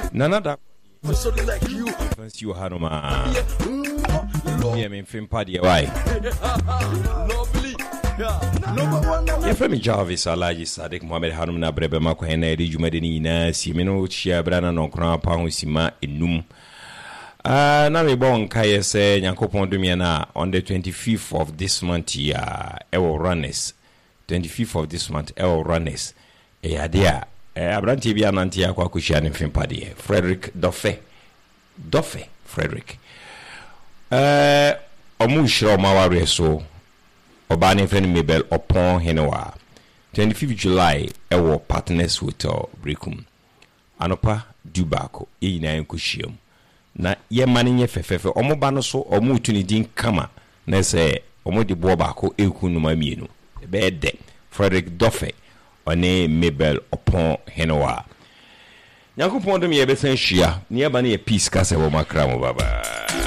Nana da fancy you Hanoma. Yeah, me film party why. Yeah, from Jarvis Alaji Sadik Mohammed Hanumna Brebe Makwene Jumadina Simino Chia Brana no Crown Pound Sima Enum. Na me bon Kaya say Yankopon Dumiana on the 25th of this month Ewo Runners. 25th of this month Ewo Runners. Dia Abranti bia nanti akwa kushia ne film party Frederick Doffe Frederick omushira maware so obane friend Mabel Opon Henewa 25th July ewo Partners Hotel Brekum anopa dubako yina enkushiam na ye mane nye fefefe omoba no so omutu ni din kama na se omodi bo baako ekunuma mienu be de Frederick Doffe one Mabel Opon Henewa Yankopon dum ye besan hia ne ye ba ne ye peace kase wo makra mo baba